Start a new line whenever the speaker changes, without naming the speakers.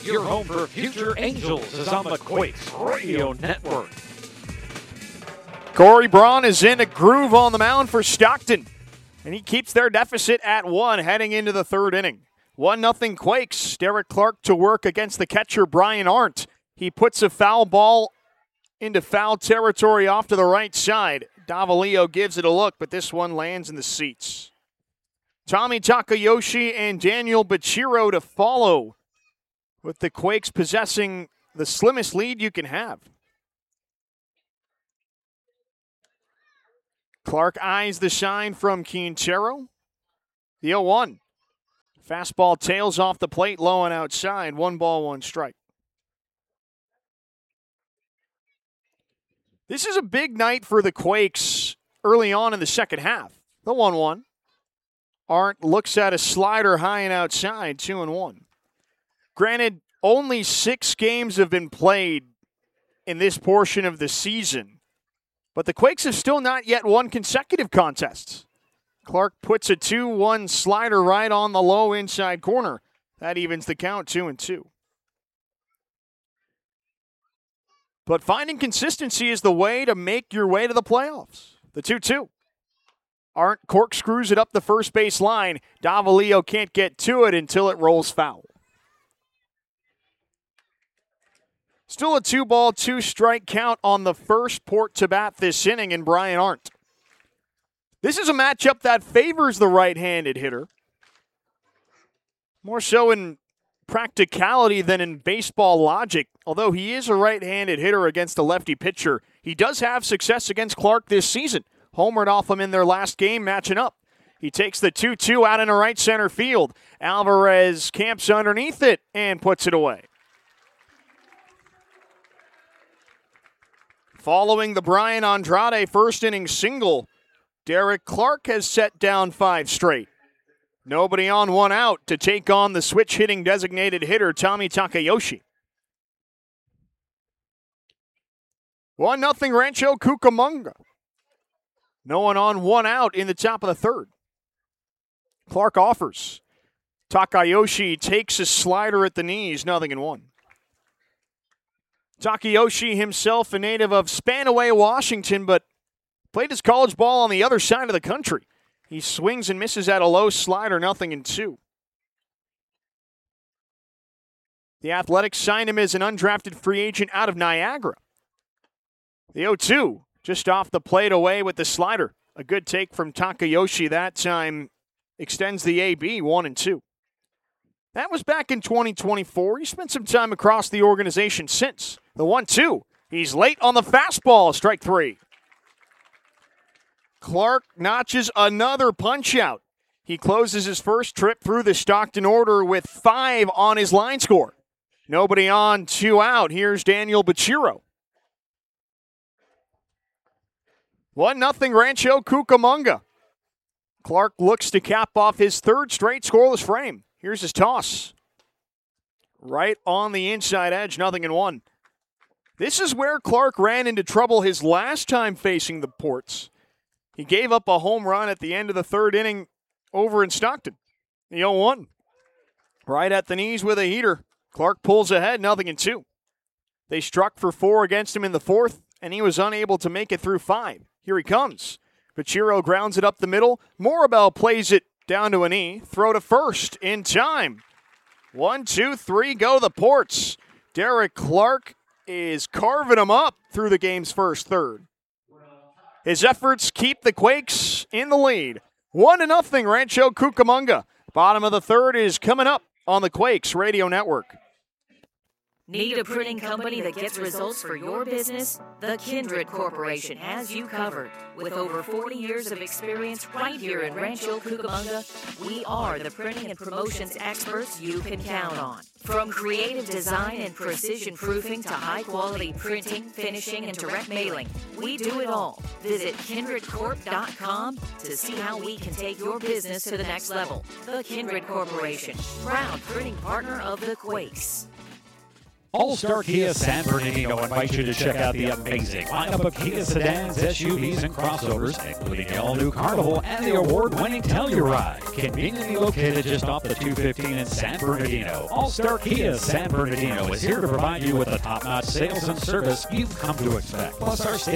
Your home for future Angels is on the Quakes Radio Network.
Corey Braun is in a groove on the mound for Stockton, and he keeps their deficit at 1 heading into the third inning. 1-0 Quakes. Derek Clark to work against the catcher Brian Arndt. He puts a foul ball into foul territory off to the right side. Davalillo gives it a look, but this one lands in the seats. Tommy Takayoshi and Daniel Bachiro to follow, with the Quakes possessing the slimmest lead you can have. Clark eyes the shine from Quintero. The 0-1. Fastball tails off the plate, low and outside. 1 ball, 1 strike. This is a big night for the Quakes early on in the second half. The 1-1. Arndt looks at a slider high and outside, 2-1. Granted, only 6 games have been played in this portion of the season, but the Quakes have still not yet won consecutive contests. Clark puts a 2-1 slider right on the low inside corner. That evens the count, 2-2. But finding consistency is the way to make your way to the playoffs. The 2-2. Arndt corkscrews it up the first base line. Davalillo can't get to it until it rolls foul. Still a 2 ball, 2 strike count on the first port to bat this inning in Brian Arndt. This is a matchup that favors the right-handed hitter. More so in practicality than in baseball logic. Although he is a right-handed hitter against a lefty pitcher, he does have success against Clark this season. Homered off him in their last game matching up. He takes the 2-2 out into right center field. Alvarez camps underneath it and puts it away. Following the Brian Andrade first inning single, Derek Clark has set down 5 straight. Nobody on, 1 out to take on the switch-hitting designated hitter Tommy Takayoshi. 1-0 Rancho Cucamonga. No one on, 1 out in the top of the third. Clark offers. Takayoshi takes a slider at the knees, 0-1. Takayoshi himself a native of Spanaway, Washington, but played his college ball on the other side of the country. He swings and misses at a low slider, 0-2. The Athletics signed him as an undrafted free agent out of Niagara. The 0-2, just off the plate away with the slider. A good take from Takayoshi that time extends the AB, 1-2. That was back in 2024. He spent some time across the organization since. The 1-2, he's late on the fastball, strike 3. Clark notches another punch-out. He closes his first trip through the Stockton order with 5 on his line score. Nobody on, 2 out. Here's Daniel Bachiro. 1-0 Rancho Cucamonga. Clark looks to cap off his 3rd straight scoreless frame. Here's his toss. Right on the inside edge, 0-1. This is where Clark ran into trouble his last time facing the Ports. He gave up a home run at the end of the 3rd inning over in Stockton. The 0-1. Right at the knees with a heater. Clark pulls ahead, 0-2. They struck for 4 against him in the 4th, and he was unable to make it through 5. Here he comes. Bachiro grounds it up the middle. Morabel plays it down to a knee. Throw to first in time. 1, 2, 3, go the Ports. Derek Clark is carving them up through the game's first third. His efforts keep the Quakes in the lead. 1-0 Rancho Cucamonga. Bottom of the third is coming up on the Quakes Radio Network.
Need a printing company that gets results for your business? The Kindred Corporation has you covered. With over 40 years of experience right here in Rancho Cucamonga, we are the printing and promotions experts you can count on. From creative design and precision proofing to high-quality printing, finishing, and direct mailing, we do it all. Visit kindredcorp.com to see how we can take your business to the next level. The Kindred Corporation, proud printing partner of the Quakes.
All-Star Kia San Bernardino invites you to check out the amazing lineup of Kia sedans, SUVs, and crossovers, including the all-new Carnival and the award-winning Telluride. Conveniently located just off the 215 in San Bernardino, All-Star Kia San Bernardino is here to provide you with the top-notch sales and service you've come to expect. Plus, our state